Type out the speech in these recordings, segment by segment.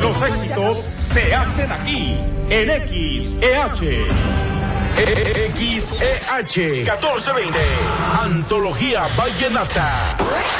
Los éxitos se hacen aquí, en XEH. XEH 1420. Antología Vallenata.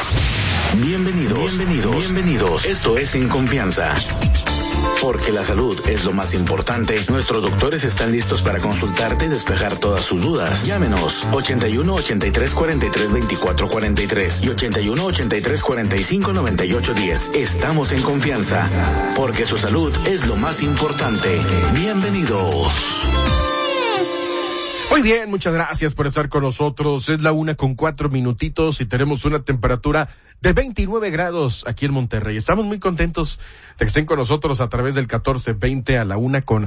Bienvenidos. Esto es En Confianza. Porque la salud es lo más importante, nuestros doctores están listos para consultarte y despejar todas sus dudas. Llámenos 81 83 43 24 43 y 81 83 45 98 10. Estamos en confianza, porque su salud es lo más importante. Bienvenidos. Muy bien, muchas gracias por estar con nosotros. Es la 1:04 y tenemos una temperatura de 29 grados aquí en Monterrey. Estamos muy contentos de que estén con nosotros a través del 1420 a la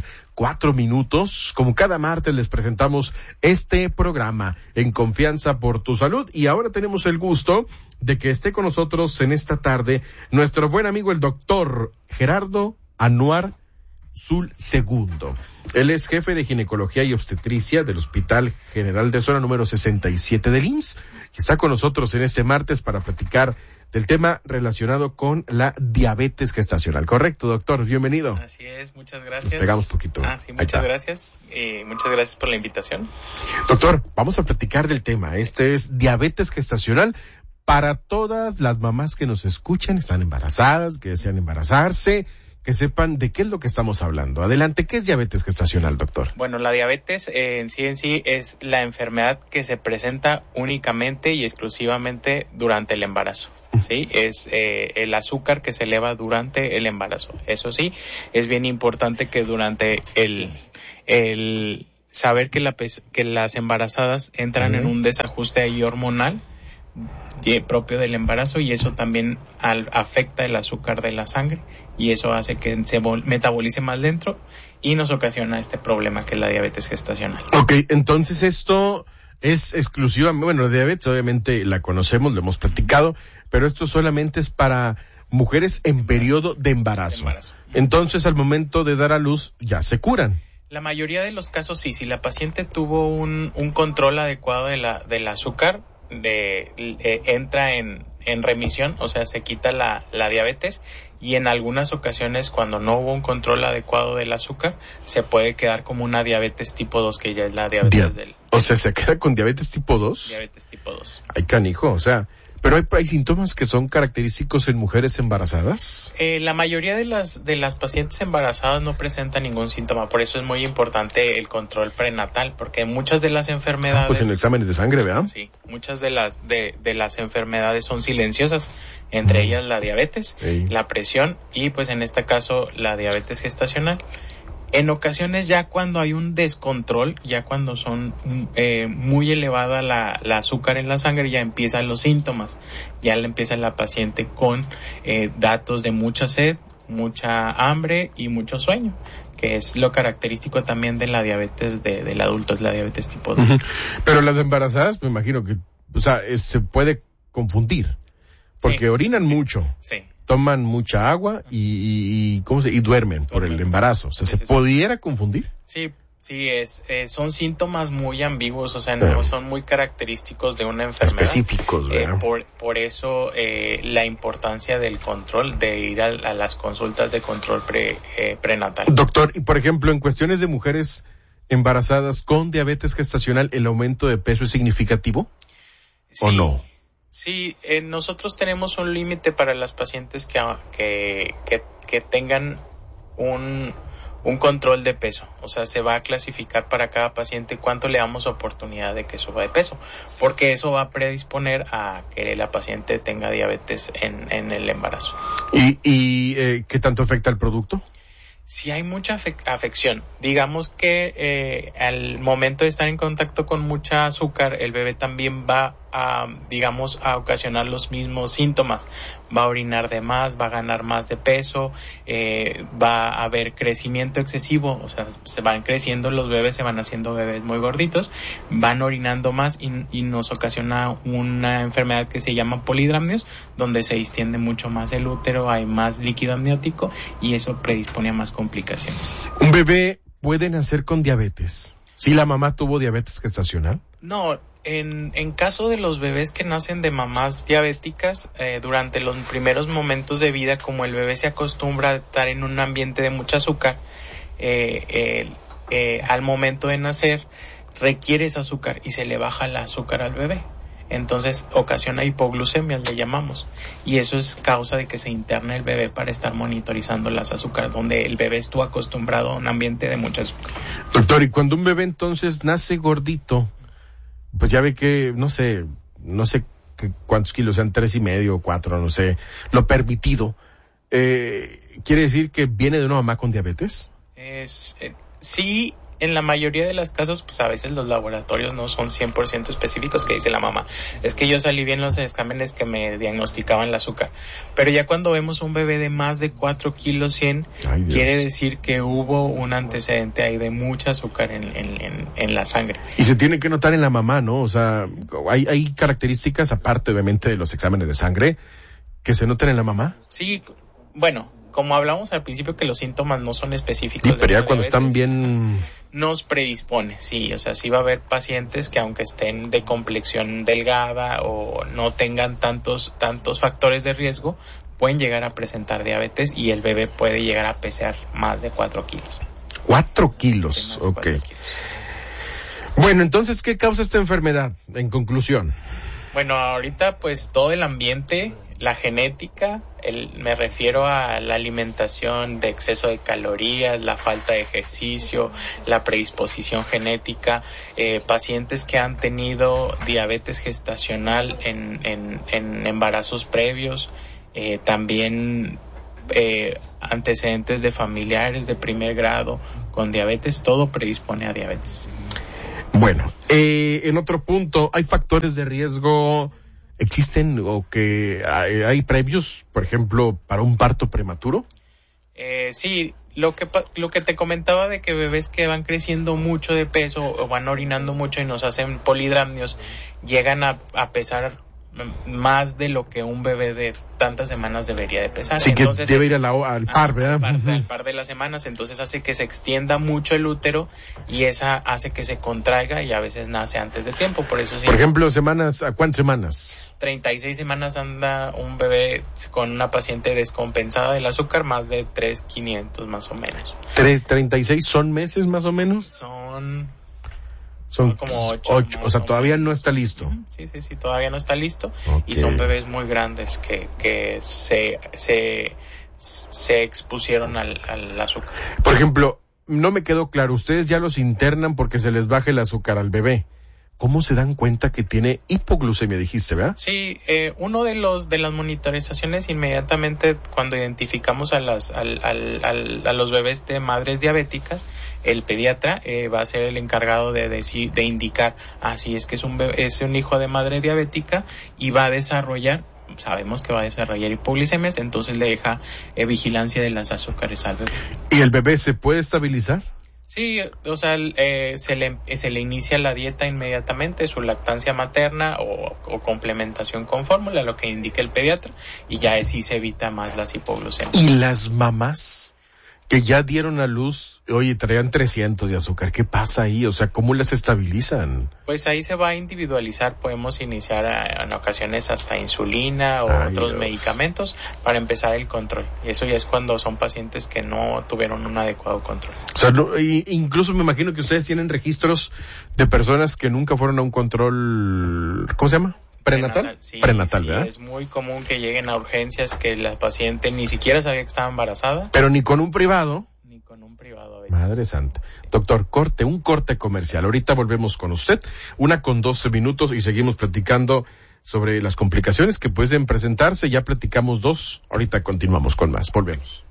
1:04. Como cada martes les presentamos este programa En Confianza por tu Salud, y ahora tenemos el gusto de que esté con nosotros en esta tarde nuestro buen amigo el doctor Gerardo Anuar Zul Segundo. Él es jefe de ginecología y obstetricia del Hospital General de Zona número 67 del IMSS, y está con nosotros en este martes para platicar del tema relacionado con la diabetes gestacional. ¿Correcto, doctor? Bienvenido. Así es, muchas gracias. Nos pegamos poquito. Sí, muchas gracias. Muchas gracias por la invitación. Doctor, vamos a platicar del tema. Este es diabetes gestacional para todas las mamás que nos escuchan, están embarazadas, que desean embarazarse, que sepan de qué es lo que estamos hablando. Adelante, ¿qué es diabetes gestacional, doctor? Bueno, la diabetes en sí es la enfermedad que se presenta únicamente y exclusivamente durante el embarazo. Sí, es el azúcar que se eleva durante el embarazo. Eso sí, es bien importante que durante el saber que las embarazadas entran en un desajuste ahí hormonal propio del embarazo, y eso también afecta el azúcar de la sangre, y eso hace que se metabolice más lento y nos ocasiona este problema que es la diabetes gestacional. Ok, entonces esto es exclusivamente, bueno, la diabetes obviamente la conocemos, lo hemos platicado, pero esto solamente es para mujeres en periodo de embarazo. Entonces al momento de dar a luz ya se curan. La mayoría de los casos sí, si la paciente tuvo un control adecuado del azúcar, entra en remisión, o sea, se quita la diabetes, y en algunas ocasiones cuando no hubo un control adecuado del azúcar, se puede quedar como una diabetes tipo 2, que ya es la diabetes O sea, ¿se queda con diabetes tipo 2? Diabetes tipo 2. Ay, canijo, o sea, ¿pero hay síntomas que son característicos en mujeres embarazadas? La mayoría de las pacientes embarazadas no presentan ningún síntoma, por eso es muy importante el control prenatal, porque muchas de las enfermedades... Pues en exámenes de sangre, ¿verdad? Sí, muchas de las enfermedades son silenciosas, entre ellas la diabetes, la presión y pues en este caso la diabetes gestacional. En ocasiones ya cuando hay un descontrol, ya cuando son muy elevada la azúcar en la sangre, ya empiezan los síntomas. Ya le empieza la paciente con datos de mucha sed, mucha hambre y mucho sueño, que es lo característico también de la diabetes del adulto, es la diabetes tipo 2. Pero las embarazadas, me imagino que, o sea, se puede confundir, porque orinan mucho. Sí. Toman mucha agua y duermen por el embarazo. O sea, ¿se pudiera confundir? Sí, son síntomas muy ambiguos, o sea, no son muy característicos de una enfermedad. Específicos, ¿verdad? Por eso la importancia del control, de ir a las consultas de control prenatal. Doctor, y por ejemplo, en cuestiones de mujeres embarazadas con diabetes gestacional, ¿el aumento de peso es significativo? Sí. ¿O no? Sí, nosotros tenemos un límite para las pacientes que tengan un control de peso. O sea, se va a clasificar para cada paciente cuánto le damos oportunidad de que suba de peso, porque eso va a predisponer a que la paciente tenga diabetes en el embarazo. ¿Y qué tanto afecta el producto? Si hay mucha afección, digamos que al momento de estar en contacto con mucha azúcar, el bebé también va a ocasionar los mismos síntomas. Va a orinar de más, va a ganar más de peso, va a haber crecimiento excesivo, o sea, se van creciendo los bebés, se van haciendo bebés muy gorditos, van orinando más y nos ocasiona una enfermedad que se llama polidramnios, donde se distiende mucho más el útero, hay más líquido amniótico y eso predispone a más complicaciones. ¿Un bebé puede nacer con diabetes si la mamá tuvo diabetes gestacional? No, En caso de los bebés que nacen de mamás diabéticas, durante los primeros momentos de vida, como el bebé se acostumbra a estar en un ambiente de mucho azúcar, al momento de nacer requiere ese azúcar y se le baja el azúcar al bebé. Entonces ocasiona hipoglucemia, le llamamos, y eso es causa de que se interne el bebé para estar monitorizando las azúcares, donde el bebé estuvo acostumbrado a un ambiente de mucho azúcar. Doctor, y cuando un bebé entonces nace gordito, pues ya ve que, no sé cuántos kilos sean, 3.5 o 4, no sé, lo permitido, ¿quiere decir que viene de una mamá con diabetes? Sí. En la mayoría de los casos, pues a veces los laboratorios no son 100% específicos, que dice la mamá. Es que yo salí bien los exámenes que me diagnosticaban el azúcar. Pero ya cuando vemos un bebé de más de 4 kilos 100, quiere decir que hubo un antecedente ahí de mucha azúcar en la sangre. Y se tiene que notar en la mamá, ¿no? O sea, hay características, aparte obviamente de los exámenes de sangre, que se notan en la mamá. Sí, bueno, como hablamos al principio que los síntomas no son específicos. Sí, pero ya cuando están bien... Nos predispone, sí, o sea, sí va a haber pacientes que aunque estén de complexión delgada o no tengan tantos factores de riesgo, pueden llegar a presentar diabetes y el bebé puede llegar a pesar más de 4 kilos. 4 kilos, ok. 4 kilos. Bueno, entonces, ¿qué causa esta enfermedad, en conclusión? Bueno, ahorita pues todo el ambiente, la genética, me refiero a la alimentación de exceso de calorías, la falta de ejercicio, la predisposición genética, pacientes que han tenido diabetes gestacional en embarazos previos, también antecedentes de familiares de primer grado con diabetes, todo predispone a diabetes. Bueno, en otro punto, ¿hay factores de riesgo, existen o que hay previos, por ejemplo, para un parto prematuro? Sí, lo que te comentaba de que bebés que van creciendo mucho de peso o van orinando mucho y nos hacen polidramnios, llegan a pesar más de lo que un bebé de tantas semanas debería de pesar. Sí, entonces, que debe ir al par, ¿verdad? Al par de las semanas, entonces hace que se extienda mucho el útero y esa hace que se contraiga y a veces nace antes de tiempo, por eso sí. Por ejemplo, ¿a cuántas semanas? 36 semanas anda un bebé con una paciente descompensada del azúcar, más de 3,500 más o menos. ¿36 son meses más o menos? Son como 8, o sea, todavía no está listo. Sí, todavía no está listo. Okay. Y son bebés muy grandes que se expusieron al azúcar. Por ejemplo, no me quedó claro, ustedes ya los internan porque se les baja el azúcar al bebé. ¿Cómo se dan cuenta que tiene hipoglucemia, dijiste, verdad? Sí, uno de las monitorizaciones inmediatamente cuando identificamos a los bebés de madres diabéticas, el pediatra va a ser el encargado de indicar, si es que es un hijo de madre diabética y va a desarrollar, sabemos que va a desarrollar hipoglucemias, entonces le deja vigilancia de las azúcares al bebé. ¿Y el bebé se puede estabilizar? Sí, o sea, se le inicia la dieta inmediatamente, su lactancia materna o complementación con fórmula, lo que indica el pediatra, y ya así se evita más las hipoglucemias. ¿Y las mamás que ya dieron a luz, oye, traían 300 de azúcar, qué pasa ahí? O sea, ¿cómo las estabilizan? Pues ahí se va a individualizar, podemos iniciar en ocasiones hasta insulina o otros medicamentos para empezar el control. Y eso ya es cuando son pacientes que no tuvieron un adecuado control. O sea, incluso me imagino que ustedes tienen registros de personas que nunca fueron a un control, ¿cómo se llama? ¿Prenatal? Sí, prenatal, ¿verdad? Es muy común que lleguen a urgencias que la paciente ni siquiera sabía que estaba embarazada. Pero ni con un privado. Ni con un privado a veces. Madre santa. Sí. Doctor, un corte comercial. Ahorita volvemos con usted, 1:12 y seguimos platicando sobre las complicaciones que pueden presentarse. Ya platicamos 2, ahorita continuamos con más. Volvemos.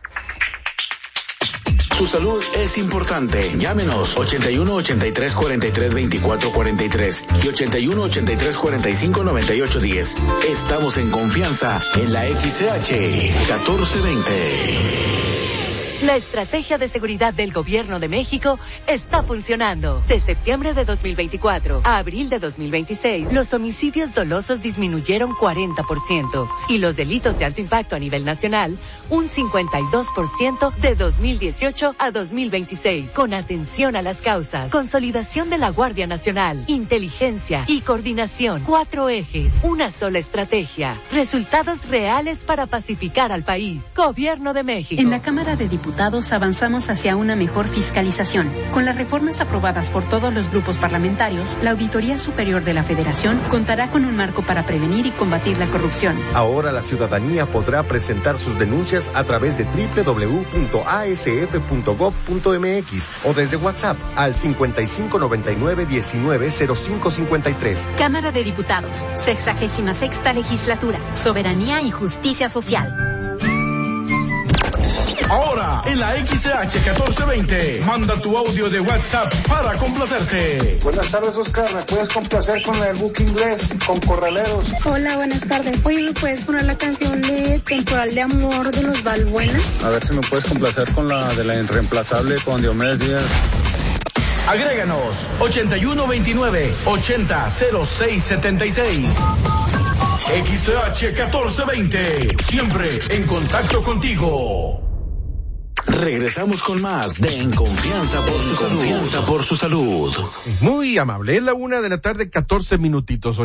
Su salud es importante. Llámenos 81 83 43 24 43 y 81 83 45 98 10. Estamos en confianza en la XCH 1420. La estrategia de seguridad del Gobierno de México está funcionando. De septiembre de 2024 a abril de 2026, los homicidios dolosos disminuyeron 40% y los delitos de alto impacto a nivel nacional un 52% de 2018 a 2026. Con atención a las causas, consolidación de la Guardia Nacional, inteligencia y coordinación. 4 ejes, una sola estrategia. Resultados reales para pacificar al país. Gobierno de México. En la Cámara de Diputados avanzamos hacia una mejor fiscalización. Con las reformas aprobadas por todos los grupos parlamentarios, la Auditoría Superior de la Federación contará con un marco para prevenir y combatir la corrupción. Ahora la ciudadanía podrá presentar sus denuncias a través de www.asf.gov.mx o desde WhatsApp al 5599-190553. Cámara de Diputados, 66ª Legislatura, Soberanía y Justicia Social. Ahora, en la XH 1420, manda tu audio de WhatsApp para complacerte. Buenas tardes, Oscar. ¿Me puedes complacer con el buque inglés, con Corraleros? Hola, buenas tardes. Oye, ¿me puedes poner la canción de Temporal de Amor de los Balbuena? A ver si me puedes complacer con la de la Irreemplazable con Diomedes Díaz. Agréganos 8129-800676. XH 1420, siempre en contacto contigo. Regresamos con más de En Confianza por su salud. Muy amable. Es la 1:00 14 minutitos.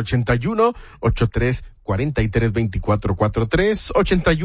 81-83-43-2443.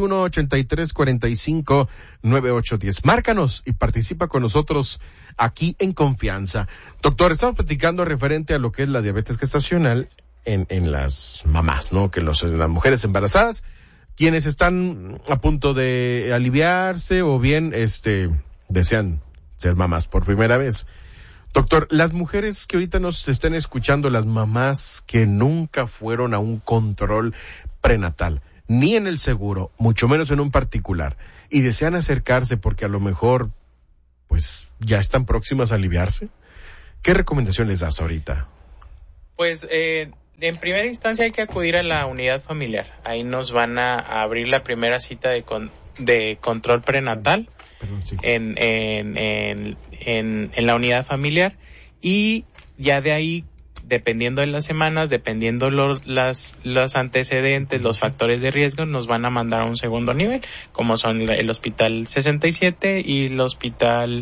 81-83-45-9810. Márcanos y participa con nosotros aquí en Confianza. Doctor, estamos platicando referente a lo que es la diabetes gestacional en las mamás, ¿no? Que las mujeres embarazadas, quienes están a punto de aliviarse o bien desean ser mamás por primera vez. Doctor, las mujeres que ahorita nos estén escuchando, las mamás que nunca fueron a un control prenatal, ni en el seguro, mucho menos en un particular, y desean acercarse porque a lo mejor pues ya están próximas a aliviarse, ¿qué recomendación les das ahorita? Pues en primera instancia hay que acudir a la unidad familiar. Ahí nos van a abrir la primera cita de control prenatal. Perdón, sí. en la unidad familiar, y ya de ahí, dependiendo de las semanas, dependiendo los antecedentes, los factores de riesgo, nos van a mandar a un segundo nivel, como son el Hospital 67 y el Hospital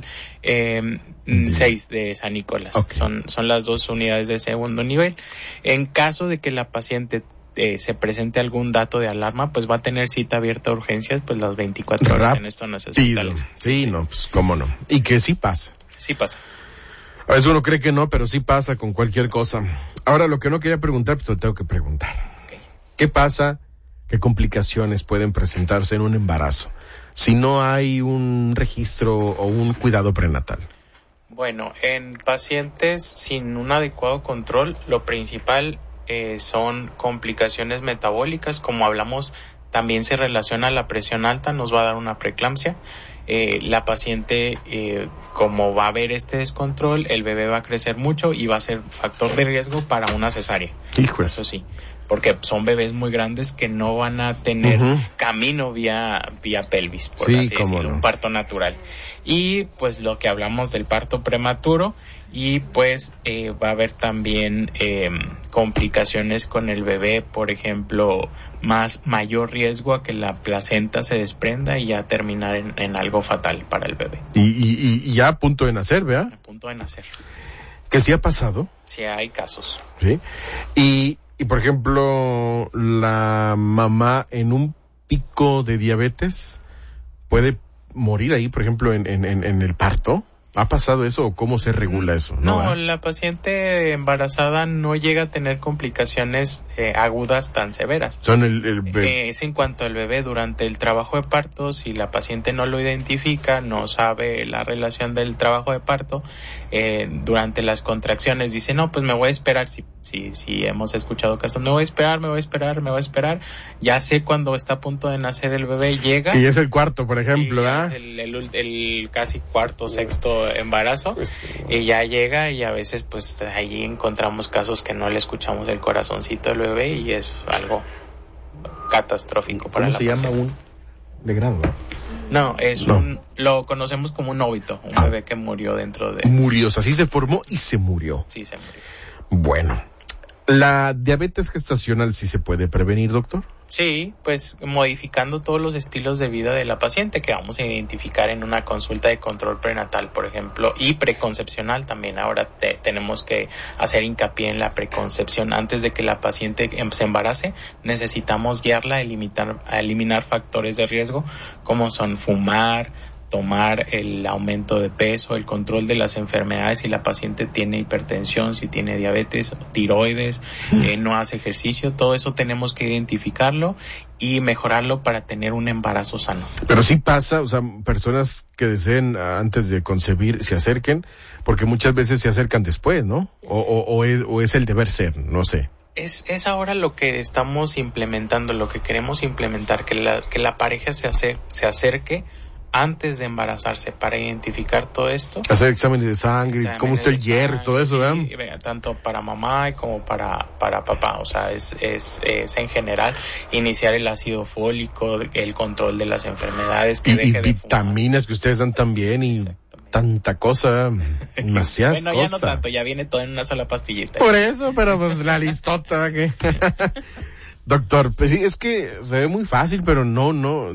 6 de San Nicolás. Okay. Son las dos unidades de segundo nivel. En caso de que la paciente se presente algún dato de alarma, pues va a tener cita abierta a urgencias pues las 24 horas en estos hospitales. Sí, no, pues cómo no. Y que sí pasa. Sí pasa. A veces uno cree que no, pero sí pasa con cualquier cosa. Ahora, lo que no quería preguntar, pues lo tengo que preguntar. Okay. ¿Qué pasa? ¿Qué complicaciones pueden presentarse en un embarazo si no hay un registro o un cuidado prenatal? Bueno, en pacientes sin un adecuado control, lo principal son complicaciones metabólicas. Como hablamos, también se relaciona a la presión alta, nos va a dar una preeclampsia. La paciente, como va a haber este descontrol, el bebé va a crecer mucho y va a ser factor de riesgo para una cesárea. Hijo. Eso sí, porque son bebés muy grandes que no van a tener camino vía pelvis, por así decirlo, un parto natural. Y pues lo que hablamos del parto prematuro, y pues va a haber también complicaciones con el bebé, por ejemplo, mayor riesgo a que la placenta se desprenda y ya terminar en algo fatal para el bebé. Y ya a punto de nacer, ¿verdad? A punto de nacer. ¿Que sí ha pasado? Sí, hay casos. Sí. Y por ejemplo, la mamá en un pico de diabetes puede morir ahí, por ejemplo, en el parto. ¿Ha pasado eso o cómo se regula eso? No, la paciente embarazada no llega a tener complicaciones agudas tan severas. Son el bebé. Es en cuanto al bebé durante el trabajo de parto. Si la paciente no lo identifica, no sabe la relación del trabajo de parto, durante las contracciones dice, no, pues me voy a esperar. Si hemos escuchado casos, me voy a esperar. Ya sé cuando está a punto de nacer el bebé, llega. Y es el cuarto, por ejemplo, ¿verdad? El casi cuarto, sexto embarazo, y ya llega, y a veces pues allí encontramos casos que no le escuchamos el corazoncito del bebé y es algo catastrófico para la paciente. ¿Cómo se llama un de grado? No, lo conocemos como un óbito, un bebé que murió dentro de... Murió, o sea, sí se formó y se murió. Sí, se murió. Bueno, ¿la diabetes gestacional sí se puede prevenir, doctor? Sí, pues modificando todos los estilos de vida de la paciente que vamos a identificar en una consulta de control prenatal, por ejemplo, y preconcepcional también. Ahora tenemos que hacer hincapié en la preconcepción. Antes de que la paciente se embarace, necesitamos guiarla a eliminar factores de riesgo como son fumar, tomar el aumento de peso, el control de las enfermedades, si la paciente tiene hipertensión, si tiene diabetes, tiroides, no hace ejercicio, todo eso tenemos que identificarlo y mejorarlo para tener un embarazo sano. Pero sí pasa, o sea, personas que deseen antes de concebir se acerquen, porque muchas veces se acercan después, ¿no? O es el deber ser, no sé. Es ahora lo que estamos implementando, lo que queremos implementar, que la pareja se acerque antes de embarazarse para identificar todo esto. Hacer exámenes de sangre, cómo está el hierro, todo eso, ¿verdad? Tanto para mamá como para papá, o sea, es en general iniciar el ácido fólico, el control de las enfermedades, que deje de vitaminas fumar. Que ustedes dan también y tanta cosa, demasiadas bueno, cosas. Ya no tanto, ya viene todo en una sola pastillita. Por eso, pero pues la listota, ¿qué? Doctor, pues sí, es que se ve muy fácil, pero no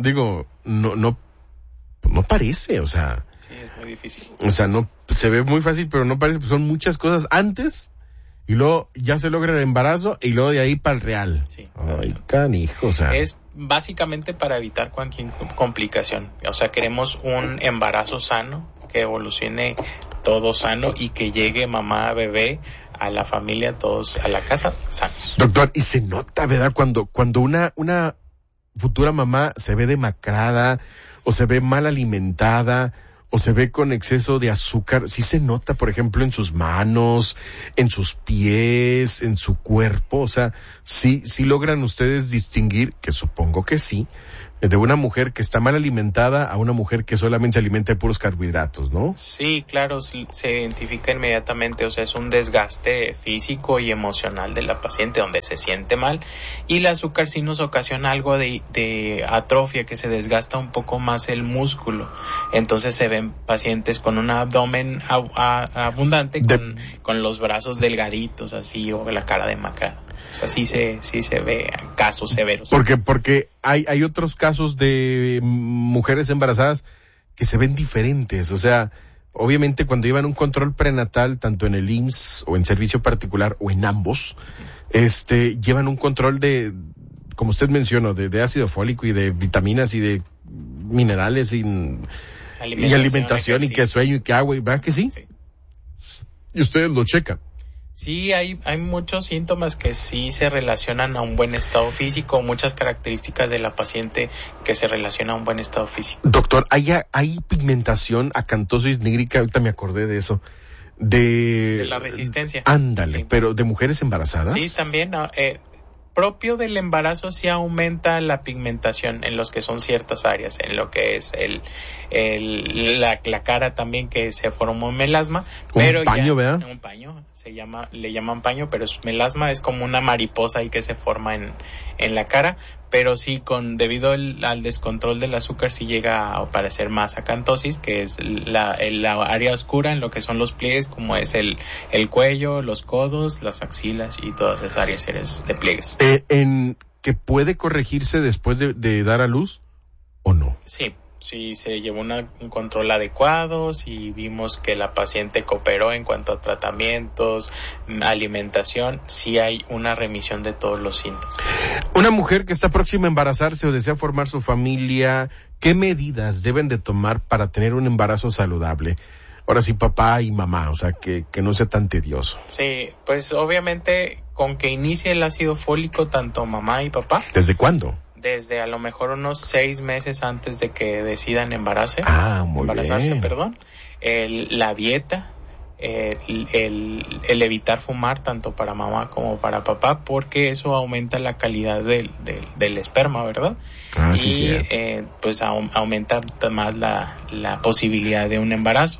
parece, o sea. Sí, es muy difícil. O sea, no, se ve muy fácil, pero no parece, pues son muchas cosas antes, y luego ya se logra el embarazo, y luego de ahí para el real. Sí. Ay, canijo, o sea. Es básicamente para evitar cualquier complicación. O sea, queremos un embarazo sano, que evolucione todo sano, y que llegue mamá, bebé, a la familia, todos a la casa sanos. Doctor, y se nota, ¿verdad? Cuando una futura mamá se ve demacrada, o se ve mal alimentada, o se ve con exceso de azúcar, sí se nota, por ejemplo, en sus manos, en sus pies, en su cuerpo, o sea, sí logran ustedes distinguir, que supongo que sí, de una mujer que está mal alimentada a una mujer que solamente se alimenta de puros carbohidratos, ¿no? Sí, claro, se identifica inmediatamente, o sea, es un desgaste físico y emocional de la paciente donde se siente mal, y el azúcar sí nos ocasiona algo de atrofia, que se desgasta un poco más el músculo, entonces se ven pacientes con un abdomen abundante, con los brazos delgaditos así, o la cara demacrada. O sea, sí se ve casos severos. Porque hay otros casos de mujeres embarazadas que se ven diferentes. O sea, obviamente cuando llevan un control prenatal, tanto en el IMSS o en servicio particular o en ambos, llevan un control de, como usted mencionó, de ácido fólico y de vitaminas y de minerales y alimentación y que sueño y que agua, ¿verdad que sí? Sí. Y ustedes lo checan. Sí, hay muchos síntomas que sí se relacionan a un buen estado físico, muchas características de la paciente que se relacionan a un buen estado físico. Doctor, ¿hay pigmentación acantosis nígrica? Ahorita me acordé de eso. De la resistencia. Ándale, sí. Pero ¿de mujeres embarazadas? Sí, también. Propio del embarazo sí aumenta la pigmentación en los que son ciertas áreas, en lo que es la cara también, que se forma un melasma. Un paño, ¿verdad? Un paño, le llaman paño, pero melasma es como una mariposa ahí que se forma en la cara, pero sí debido al descontrol del azúcar sí llega a aparecer más acantosis, que es la área oscura en lo que son los pliegues, como es el cuello, los codos, las axilas y todas esas áreas de pliegues. ¿En que puede corregirse después de dar a luz o no? Sí, se llevó un control adecuado, si vimos que la paciente cooperó en cuanto a tratamientos, alimentación, sí hay una remisión de todos los síntomas. Una mujer que está próxima a embarazarse o desea formar su familia, ¿qué medidas deben de tomar para tener un embarazo saludable? Ahora sí, papá y mamá, o sea, que no sea tan tedioso. Sí, pues obviamente con que inicie el ácido fólico tanto mamá y papá. ¿Desde cuándo? Desde a lo mejor unos 6 meses antes de que decidan embarazarse. Perdón. La dieta, el evitar fumar tanto para mamá como para papá, porque eso aumenta la calidad del esperma, ¿verdad? Sí, pues aumenta más la posibilidad de un embarazo.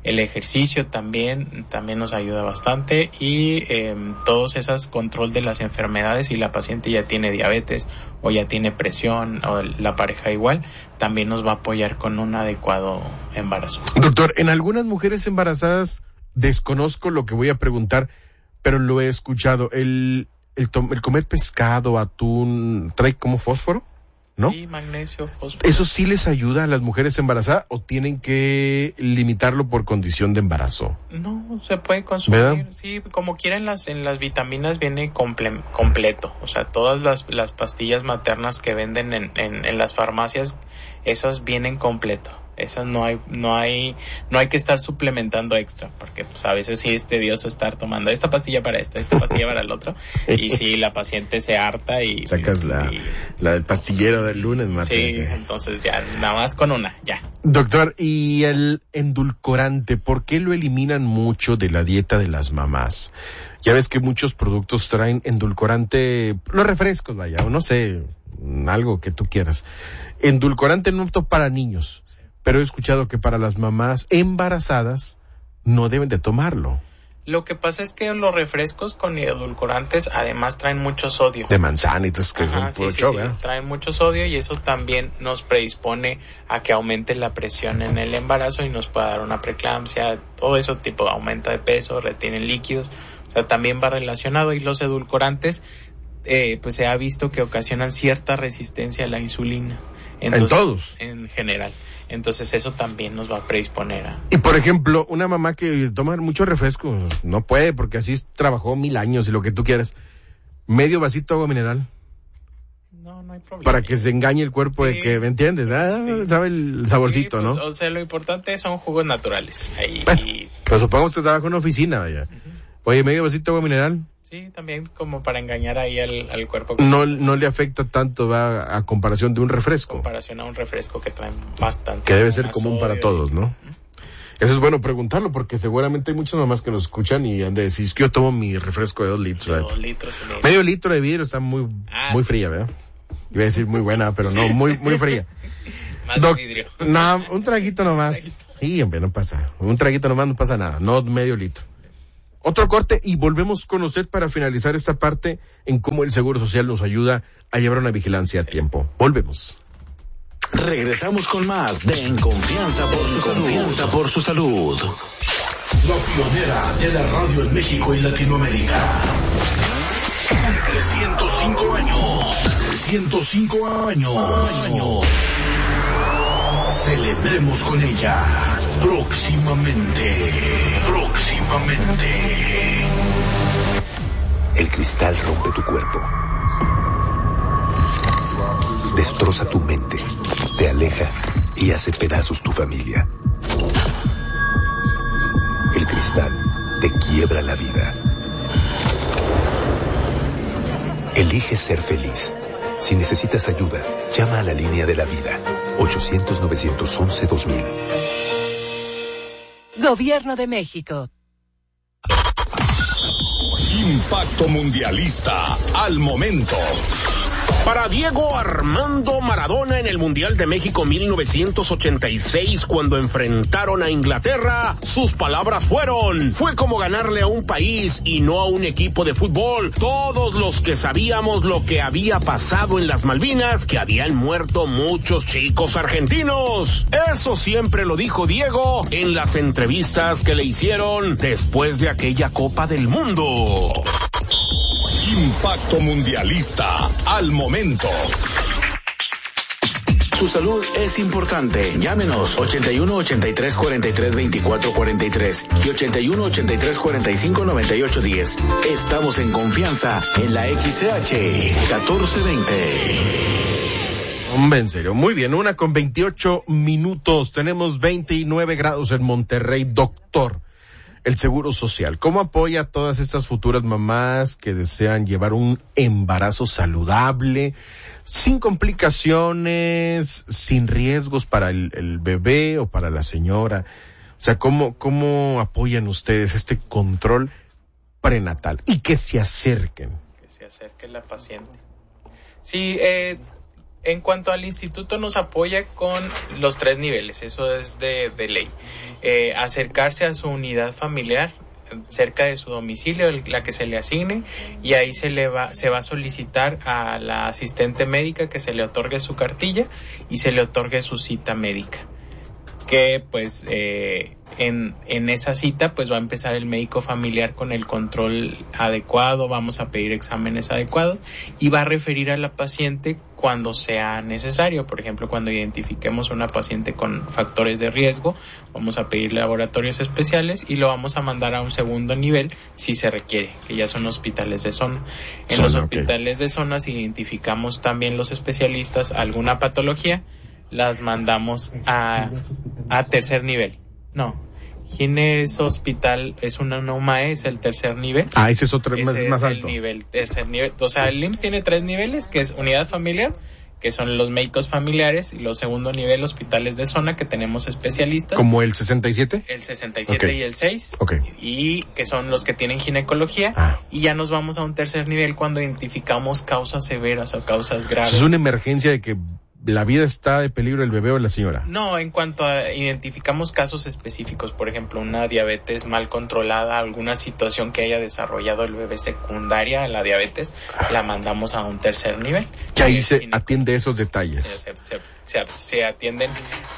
El ejercicio también nos ayuda bastante, y todos esos control de las enfermedades, si la paciente ya tiene diabetes o ya tiene presión, o la pareja igual, también nos va a apoyar con un adecuado embarazo. Doctor, en algunas mujeres embarazadas, desconozco lo que voy a preguntar, pero lo he escuchado, el comer pescado, atún, trae como fósforo, ¿no? Sí, magnesio, fósforo. ¿Eso sí les ayuda a las mujeres embarazadas o tienen que limitarlo por condición de embarazo? No, se puede consumir, ¿verdad? Sí, como quieran. En las vitaminas viene completo, o sea, todas las pastillas maternas que venden en las farmacias, esas vienen completo. Esas no hay que estar suplementando extra, porque pues a veces sí es tedioso estar tomando esta pastilla para esta pastilla para el otro, y si la paciente se harta y sacas la del pastillero del lunes, Marta. Sí, entonces ya nada más con una, ya. Doctor, y el endulcorante, ¿por qué lo eliminan mucho de la dieta de las mamás? Ya ves que muchos productos traen endulcorante, los refrescos, vaya, o no sé, algo que tú quieras. Endulcorante no apto para niños, pero he escuchado que para las mamás embarazadas no deben de tomarlo. Lo que pasa es que los refrescos con edulcorantes además traen mucho sodio. De manzana y todo eso, que son puro show, ¿eh? Traen mucho sodio, y eso también nos predispone a que aumente la presión en el embarazo y nos pueda dar una preeclampsia. Todo eso tipo aumenta de peso, retienen líquidos, o sea, también va relacionado. Y los edulcorantes, pues se ha visto que ocasionan cierta resistencia a la insulina. Entonces, ¿en todos? En general. Entonces eso también nos va a predisponer a... Y por ejemplo, una mamá que toma mucho refresco, no puede porque así trabajó 1000 años y lo que tú quieras. Medio vasito de agua mineral. No hay problema. Para que se engañe el cuerpo de que, ¿me entiendes? Sabe el saborcito, pues, ¿no? O sea, lo importante son jugos naturales. Ahí, bueno, pues supongamos que trabaja en una oficina, vaya. Oye, medio vasito de agua mineral. Sí, también como para engañar ahí al cuerpo. No le afecta tanto, va, a comparación de un refresco. Comparación a un refresco que traen bastante. Que debe ser común para todos, ¿no? Eso es bueno preguntarlo, porque seguramente hay muchas mamás que nos escuchan y han de decir, es que yo tomo mi refresco de 2 litros. De 2 litros y medio. Medio litro de vidrio, está muy sí. fría, ¿verdad? Iba a decir muy buena, pero no, muy fría. Más de vidrio. No, un traguito nomás. Sí, hombre, no pasa. Un traguito nomás no pasa nada, no medio litro. Otro corte y volvemos con usted para finalizar esta parte en cómo el Seguro Social nos ayuda a llevar una vigilancia a tiempo. Volvemos. Regresamos con más de En Confianza por su salud. La pionera de la radio en México y Latinoamérica. Cumple 105 años. 105 años. Celebremos con ella. Próximamente. El cristal rompe tu cuerpo. Destroza tu mente. Te aleja y hace pedazos tu familia. El cristal te quiebra la vida. Elige ser feliz. Si necesitas ayuda, llama a la línea de la vida. 800-911-2000. Gobierno de México. Impacto Mundialista al momento. Para Diego Armando Maradona en el Mundial de México 1986, cuando enfrentaron a Inglaterra, sus palabras fue como ganarle a un país y no a un equipo de fútbol. Todos los que sabíamos lo que había pasado en las Malvinas, que habían muerto muchos chicos argentinos. Eso siempre lo dijo Diego en las entrevistas que le hicieron después de aquella Copa del Mundo. Impacto Mundialista al momento. Su salud es importante. Llámenos 81 83 43 24 43 y 81 83 45 98 10. Estamos en confianza en la XCH 1420. Hombre, en serio. Muy bien, 1:28. Tenemos 29 grados en Monterrey, doctor. El Seguro Social, ¿cómo apoya a todas estas futuras mamás que desean llevar un embarazo saludable, sin complicaciones, sin riesgos para el bebé o para la señora? O sea, ¿cómo apoyan ustedes este control prenatal? Y que se acerquen. Que se acerque la paciente. Sí, En cuanto al instituto, nos apoya con los 3 niveles, eso es de ley. Acercarse a su unidad familiar cerca de su domicilio, la que se le asigne, y ahí se va a solicitar a la asistente médica que se le otorgue su cartilla y se le otorgue su cita médica. Que pues en esa cita pues va a empezar el médico familiar con el control adecuado, vamos a pedir exámenes adecuados y va a referir a la paciente cuando sea necesario. Por ejemplo, cuando identifiquemos una paciente con factores de riesgo, vamos a pedir laboratorios especiales y lo vamos a mandar a un segundo nivel si se requiere, que ya son hospitales de zona. En los hospitales de zona, si identificamos también los especialistas alguna patología, las mandamos a tercer nivel. No, Gines Hospital es una NOMAE, es el tercer nivel. Ese es otro más alto. Tercer nivel. O sea, el IMSS tiene 3 niveles, que es unidad familiar, que son los médicos familiares, y los segundo nivel, hospitales de zona, que tenemos especialistas. ¿Como el 67? El 67 y el 6. Y que son los que tienen ginecología. Y ya nos vamos a un tercer nivel cuando identificamos causas severas o causas graves. Es una emergencia de que la vida está de peligro, el bebé o la señora. No, en cuanto a identificamos casos específicos, por ejemplo, una diabetes mal controlada, alguna situación que haya desarrollado el bebé secundaria a la diabetes, la mandamos a un tercer nivel. Que ahí se atiende esos detalles. Se atienden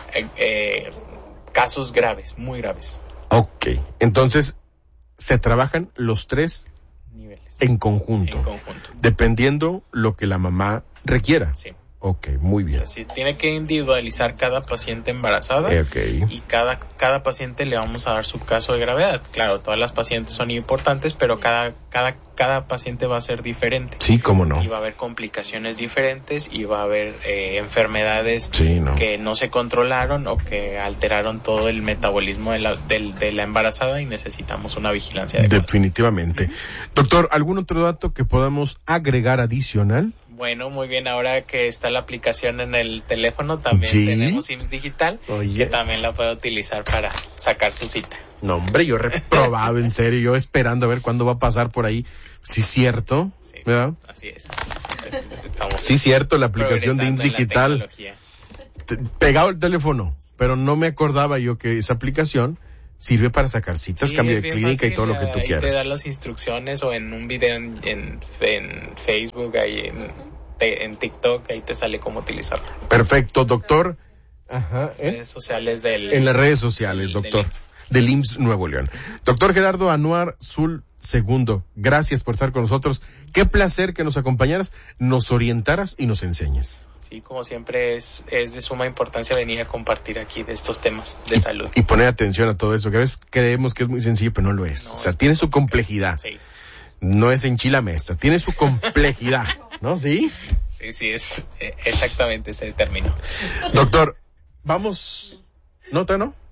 casos graves, muy graves. Ok, entonces se trabajan los 3 niveles en conjunto, dependiendo lo que la mamá requiera. Sí. Ok, muy bien. Sí, tiene que individualizar cada paciente embarazada y cada paciente le vamos a dar su caso de gravedad. Claro, todas las pacientes son importantes, pero cada paciente va a ser diferente. Sí, cómo no. Y va a haber complicaciones diferentes y va a haber enfermedades que no se controlaron o que alteraron todo el metabolismo de la embarazada y necesitamos una vigilancia adecuada. Definitivamente. Doctor, ¿algún otro dato que podamos agregar adicional? Bueno, muy bien, ahora que está la aplicación en el teléfono, también tenemos IMSS Digital, que también la puede utilizar para sacar su cita. No, hombre, yo reprobado, en serio, yo esperando a ver cuándo va a pasar por ahí. Sí, cierto, ¿verdad? Así es. Sí, cierto, la aplicación de IMSS Digital. Pegado el teléfono, pero no me acordaba yo que esa aplicación sirve para sacar citas, cambio de clínica y todo lo que tú quieras. Ahí te da las instrucciones o en un video en Facebook, ahí en TikTok, ahí te sale cómo utilizarlo. Perfecto, doctor. Redes sociales en las redes sociales, doctor. Del IMSS Nuevo León. Doctor Gerardo Anuar Zul II, gracias por estar con nosotros. Qué placer que nos acompañaras, nos orientaras y nos enseñes. Sí, como siempre es de suma importancia venir a compartir aquí de estos temas de salud. Y poner atención a todo eso, que a veces creemos que es muy sencillo, pero no lo es. O sea, tiene su complejidad. Sí. No es enchilame esta, tiene su complejidad, ¿no? ¿Sí? Sí, es exactamente ese término. Doctor, vamos... ¿No?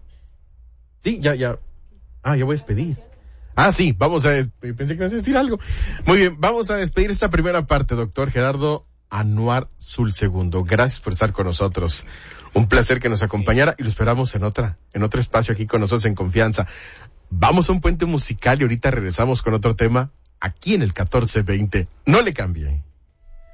Sí, ya. Ya voy a despedir. Sí, vamos a... Pensé que me ibas a decir algo. Muy bien, vamos a despedir esta primera parte, doctor Gerardo Anuar Zul II. Gracias por estar con nosotros. Un placer que nos acompañara y lo esperamos en otro espacio aquí con nosotros en confianza. Vamos a un puente musical y ahorita regresamos con otro tema aquí en el 1420. No le cambie.